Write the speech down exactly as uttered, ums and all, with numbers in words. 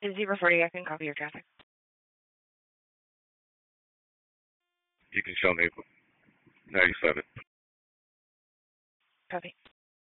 Is he reporting? I can copy your traffic. You can show me ninety-seven. Copy.